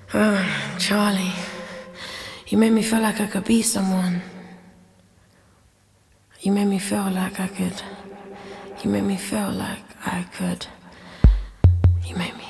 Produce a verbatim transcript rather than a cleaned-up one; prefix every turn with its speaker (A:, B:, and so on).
A: Ah, Charlie, you made me feel like I could be someone. You made me feel like I could. You made me feel like I could. You made me.